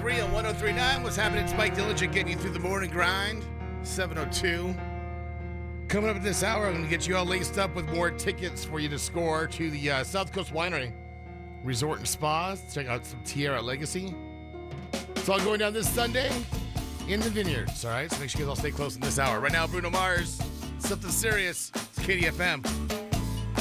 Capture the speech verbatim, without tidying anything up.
three on one oh three point nine. What's happening? It's Mike Dillinger getting you through the morning grind. seven oh two. Coming up at this hour, I'm going to get you all laced up with more tickets for you to score to the uh, South Coast Winery Resort and Spas. Check out some Tierra Legacy. It's all going down this Sunday in the Vineyards, all right? So make sure you guys all stay close in this hour. Right now, Bruno Mars, Something Serious. It's K D F M.